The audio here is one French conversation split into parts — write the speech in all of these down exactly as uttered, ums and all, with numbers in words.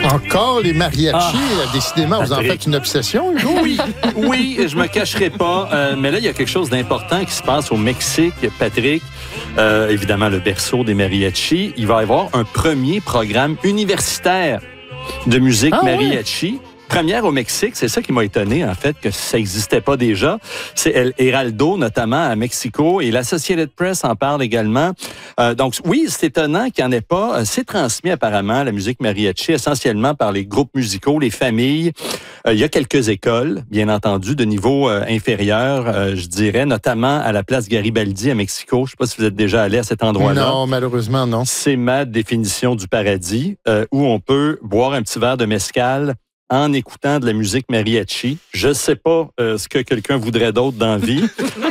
Encore les mariachis, Ah, décidément, vous en Patrick. faites une obsession, Hugo? Oui, oui, je me cacherai pas. Euh, mais là, il y a quelque chose d'important qui se passe au Mexique, Patrick. Euh, évidemment, le berceau des mariachis. Il va y avoir un premier programme universitaire de musique Ah, mariachi. Oui. Première au Mexique, c'est ça qui m'a étonné, en fait, que ça n'existait pas déjà. C'est El Heraldo, notamment, à Mexico, et l'Associated Press en parle également. Euh, donc, oui, c'est étonnant qu'il n'y en ait pas. C'est transmis, apparemment, la musique mariachi, essentiellement par les groupes musicaux, les familles. Euh, il y a quelques écoles, bien entendu, de niveau euh, inférieur, euh, je dirais, notamment à la place Garibaldi, à Mexico. Je ne sais pas si vous êtes déjà allé à cet endroit-là. Non, malheureusement, non. C'est ma définition du paradis, euh, où on peut boire un petit verre de mezcal en écoutant de la musique mariachi. Je sais pas euh, ce que quelqu'un voudrait d'autre dans la vie.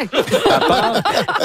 à part,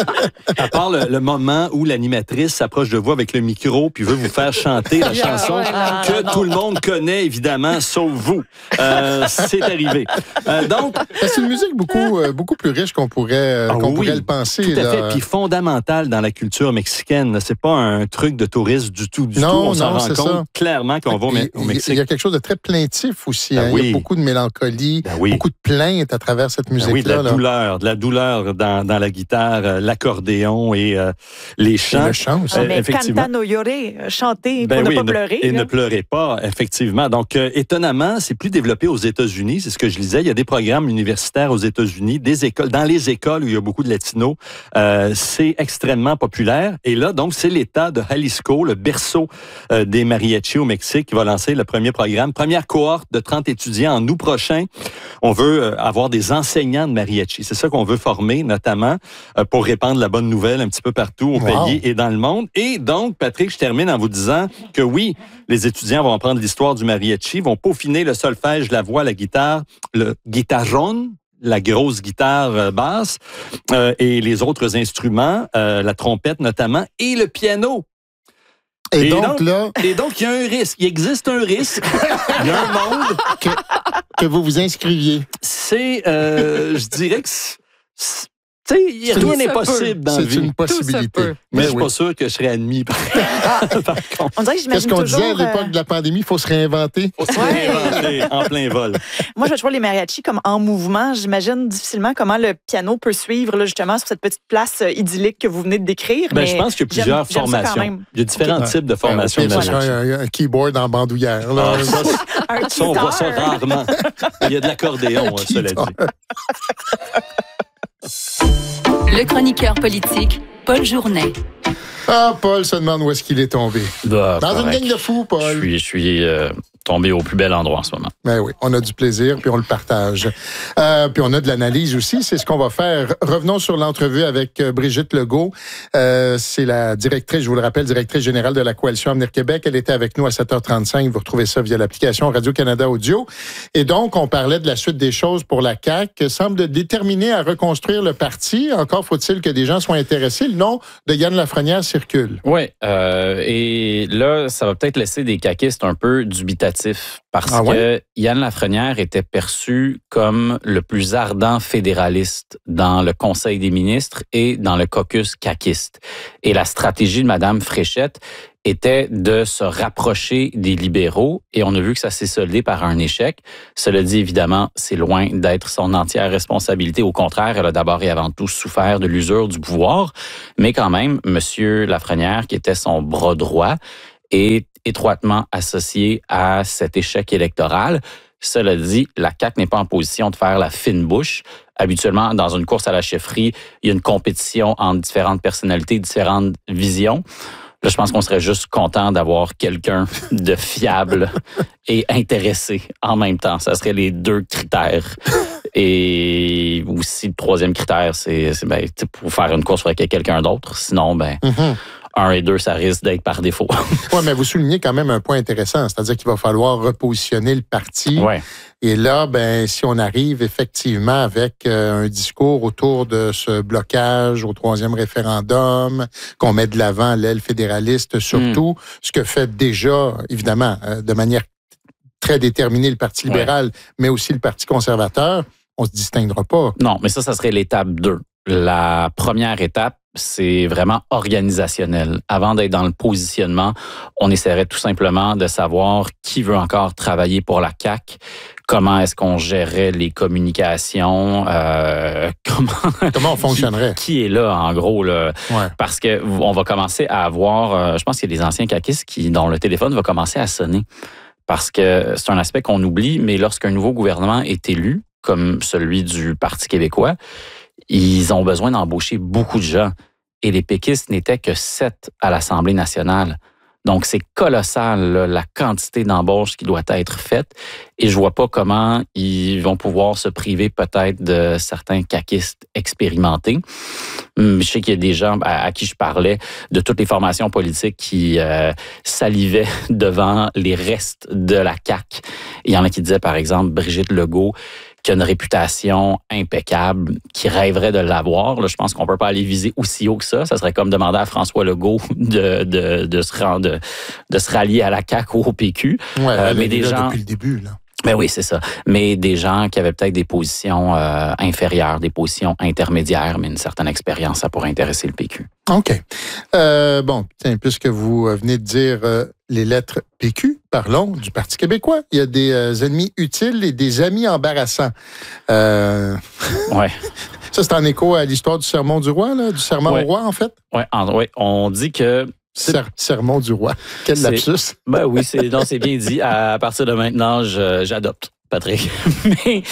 à part le, le moment où l'animatrice s'approche de vous avec le micro puis veut vous faire chanter la chanson que tout le monde connaît, évidemment, sauf vous. Euh, c'est arrivé. Euh, donc... C'est une musique beaucoup, euh, beaucoup plus riche qu'on pourrait, euh, Ah, qu'on oui, pourrait le penser. Tout à là. fait, puis fondamentale dans la culture mexicaine. C'est pas un truc de touriste du tout, du non, tout. On s'en non, rend c'est compte ça. clairement qu'on va au, Il, au Mexique. Il y a quelque chose de très plaintif aussi. Ben hein. oui. Il y a beaucoup de mélancolie, Ben oui. beaucoup de plainte à travers cette Ben musique-là. oui, de la là. douleur, de la douleur dans, dans la guitare, euh, l'accordéon et euh, les chants. Et le chant aussi. Euh, mais effectivement. canta no llore, chanter Ben pour oui, ne pas ne- pleurer. Et là. ne pleurez pas, effectivement. Donc, euh, étonnamment, c'est plus développé aux États-Unis. C'est ce que je disais. Il y a des programmes universitaires aux États-Unis, des écoles, dans les écoles où il y a beaucoup de latinos. Euh, c'est extrêmement populaire. Et là, donc, c'est l'État de Jalisco, le berceau euh, des mariachis au Mexique, qui va lancer le premier programme. Première cohorte de trente étudiants en août prochain. On veut euh, avoir des enseignants de mariachi. C'est ça qu'on veut former, notamment, euh, pour répandre la bonne nouvelle un petit peu partout au Wow. pays et dans le monde. Et donc, Patrick, je termine en vous disant que oui, les étudiants vont apprendre l'histoire du mariachi, vont peaufiner le solfège, la voix, la guitare, le guitarrón, la grosse guitare euh, basse, euh, et les autres instruments, euh, la trompette notamment, et le piano. Et, Et donc, donc- là, Et donc, il y a un risque. Il existe un risque. Il y a un monde. que, que vous vous inscriviez. C'est, euh, je dirais que, c'est- c'est- tu sais, y a Tout rien se n'est peut. possible dans la C'est vie. une possibilité. peut. Mais Mais je suis oui. pas sûr que je serais admis. Par, par contre, On dirait que Qu'est-ce j'imagine qu'on toujours... disait à l'époque euh, de la pandémie? Il faut se réinventer. on s'est réinventé en plein vol. Moi, je vois toujours les mariachis comme en mouvement. J'imagine difficilement comment le piano peut suivre là, justement sur cette petite place euh, idyllique que vous venez de décrire. Ben, mais je pense qu'il y a plusieurs j'aime- j'aime ça quand formations. même. Il y a différents Ok. types de formations Ouais, de au pire, mariachi. un, un keyboard en bandoulière. Là. Ah, ça, Un ça, on voit ça guitare. rarement. Il y a de l'accordéon, Un cela guitare. dit. Le chroniqueur politique, Paul Journet. Ah, Paul se demande où est-ce qu'il est tombé. Bah, Dans une correct. gang de fous, Je Paul. suis, je suis euh, tombé au plus bel endroit en ce moment. Ben oui, on a du plaisir, puis on le partage. Euh, puis on a de l'analyse aussi, c'est ce qu'on va faire. Revenons sur l'entrevue avec euh, Brigitte Legault. Euh, c'est la directrice, je vous le rappelle, directrice générale de la Coalition Avenir Québec. Elle était avec nous à sept heures trente-cinq. Vous retrouvez ça via l'application Radio-Canada Audio. Et donc, on parlait de la suite des choses pour la C A Q, semble déterminée à reconstruire le parti. Encore faut-il que des gens soient intéressés. Le nom de Yann Lafrenière circule. Oui, euh, et là, ça va peut-être laisser des caquistes un peu dubitatifs parce Ah que ouais? Yann Lafrenière était perçu comme le plus ardent fédéraliste dans le Conseil des ministres et dans le caucus caquiste. Et la stratégie de Mme Fréchette était de se rapprocher des libéraux et on a vu que ça s'est soldé par un échec. Cela dit, évidemment, c'est loin d'être son entière responsabilité. Au contraire, elle a d'abord et avant tout souffert de l'usure du pouvoir. Mais quand même, M. Lafrenière, qui était son bras droit, est étroitement associé à cet échec électoral. Cela dit, la C A Q n'est pas en position de faire la fine bouche. Habituellement, dans une course à la chefferie, il y a une compétition entre différentes personnalités, différentes visions. Là, je pense qu'on serait juste content d'avoir quelqu'un de fiable et intéressé en même temps. Ça serait les deux critères. Et aussi, le troisième critère, c'est, c'est ben, tu sais, pour faire une course, il faudrait qu'il y ait quelqu'un d'autre. Sinon, ben, Mm-hmm. un et deux, ça risque d'être par défaut. Oui, mais vous soulignez quand même un point intéressant, c'est-à-dire qu'il va falloir repositionner le parti. Ouais. Et là, ben, si on arrive effectivement avec euh, un discours autour de ce blocage au troisième référendum, qu'on met de l'avant l'aile fédéraliste, surtout, ce que fait déjà, évidemment, euh, de manière très déterminée le Parti libéral, mais aussi le Parti conservateur, on se distinguera pas. Non, mais ça, ça serait l'étape deux. la première étape, c'est vraiment organisationnel. Avant d'être dans le positionnement, on essaierait tout simplement de savoir qui veut encore travailler pour la C A Q, comment est-ce qu'on gérerait les communications, euh, comment comment on fonctionnerait, qui, qui est là en gros là, ouais. Parce que on va commencer à avoir, euh, je pense qu'il y a des anciens caquistes qui dont le téléphone va commencer à sonner parce que c'est un aspect qu'on oublie, mais lorsqu'un nouveau gouvernement est élu, comme celui du Parti québécois, ils ont besoin d'embaucher beaucoup de gens. Et les péquistes n'étaient que sept à l'Assemblée nationale. Donc, c'est colossal, là, la quantité d'embauches qui doit être faite. Et je vois pas comment ils vont pouvoir se priver peut-être de certains caquistes expérimentés. Je sais qu'il y a des gens à, à qui je parlais de toutes les formations politiques qui euh, salivaient devant les restes de la C A Q. Il y en a qui disaient, par exemple, Brigitte Legault, qui a une réputation impeccable, qui rêverait de l'avoir. Là, je pense qu'on peut pas aller viser aussi haut que ça. Ça serait comme demander à François Legault de, de, de, se, rendre, de, de se rallier à la C A Q ou au P Q. Ouais, euh, mais des là, gens... depuis le début, là. Ben oui, c'est ça. Mais des gens qui avaient peut-être des positions euh, inférieures, des positions intermédiaires, mais une certaine expérience, ça pourrait intéresser le P Q. OK. Euh, bon, tiens, puisque vous venez de dire euh, les lettres P Q, parlons du Parti québécois. Il y a des euh, ennemis utiles et des amis embarrassants. Euh... Ouais. Ça, c'est en écho à l'histoire du sermon du roi, là, du serment ouais. au roi, en fait? Oui, ouais. On dit que... Ser- sermon du roi. Quel c'est, lapsus. Ben oui, c'est, non, c'est bien dit. À, à partir de maintenant, je, j'adopte, Patrick. Mais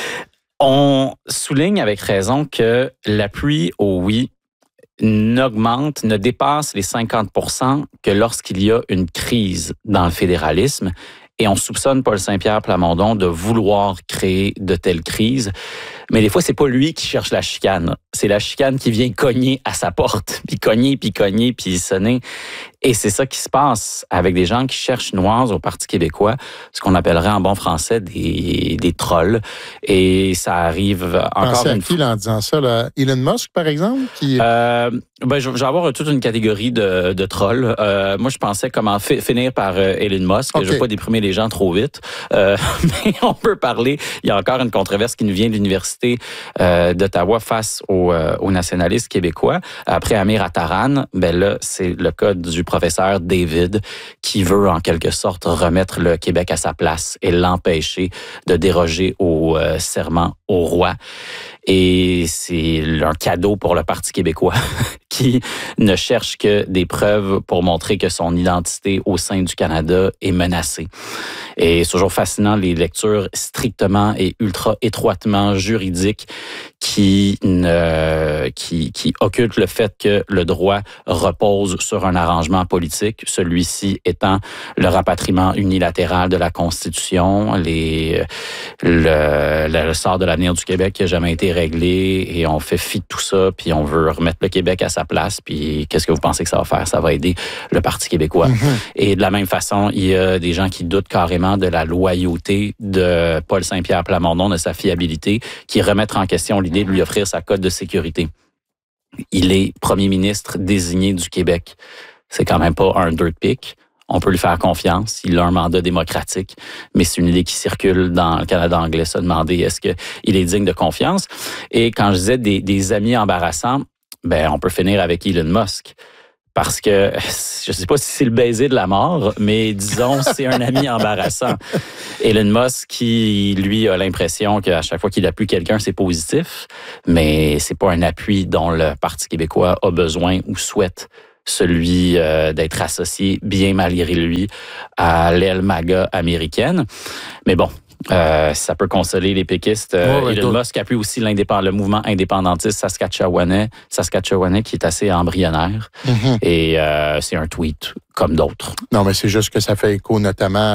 on souligne avec raison que l'appui au oui n'augmente, ne dépasse les cinquante pour cent que lorsqu'il y a une crise dans le fédéralisme. Et on soupçonne Paul Saint-Pierre Plamondon de vouloir créer de telles crises. Mais des fois, c'est pas lui qui cherche la chicane. C'est la chicane qui vient cogner à sa porte, puis cogner, puis cogner, puis sonner. Et c'est ça qui se passe avec des gens qui cherchent noises au Parti québécois, ce qu'on appellerait en bon français des, des trolls. Et ça arrive encore Pensez une à qui, là, en disant ça? Là? Elon Musk, par exemple? Qui... Euh, ben, je, je vais avoir toute une catégorie de, de trolls. Euh, moi, je pensais comment fi- finir par euh, Elon Musk. Okay. Je ne veux pas déprimer les gens trop vite. Euh, mais on peut parler. Il y a encore une controverse qui nous vient de l'Université euh, d'Ottawa face aux, euh, aux nationalistes québécois. Après Amir Attaran, ben là, c'est le cas du professeur David qui veut en quelque sorte remettre le Québec à sa place et l'empêcher de déroger au euh, serment au roi. Et c'est un cadeau pour le Parti québécois qui ne cherche que des preuves pour montrer que son identité au sein du Canada est menacée. Et c'est toujours fascinant les lectures strictement et ultra étroitement juridiques qui ne, qui, qui occultent le fait que le droit repose sur un arrangement politique, celui-ci étant le rapatriement unilatéral de la Constitution, les, le, le sort de l'avenir du Québec qui n'a jamais été réglé et on fait fi de tout ça, puis on veut remettre le Québec à sa place, puis qu'est-ce que vous pensez que ça va faire? Ça va aider le Parti québécois. Mm-hmm. Et de la même façon, il y a des gens qui doutent carrément de la loyauté de Paul Saint-Pierre Plamondon, de sa fiabilité, qui remettent en question l'idée de lui offrir sa cote de sécurité. Il est premier ministre désigné du Québec. C'est quand même pas un dirt pick. On peut lui faire confiance. Il a un mandat démocratique, mais c'est une idée qui circule dans le Canada anglais, se demander est-ce qu'il est digne de confiance. Et quand je disais des, des amis embarrassants, ben on peut finir avec Elon Musk. Parce que, je ne sais pas si c'est le baiser de la mort, mais disons, c'est un ami embarrassant. Elon Musk, qui, lui, a l'impression qu'à chaque fois qu'il appuie quelqu'un, c'est positif, mais c'est pas un appui dont le Parti québécois a besoin ou souhaite. Celui euh, d'être associé, bien malgré lui, à l'aile MAGA américaine. Mais bon, Euh, ça peut consoler les péquistes. Euh, ouais, ouais, Elon Musk appuie aussi le mouvement indépendantiste saskatchewanais, saskatchewanais qui est assez embryonnaire. Mm-hmm. Et euh, c'est un tweet comme d'autres. Non, mais c'est juste que ça fait écho notamment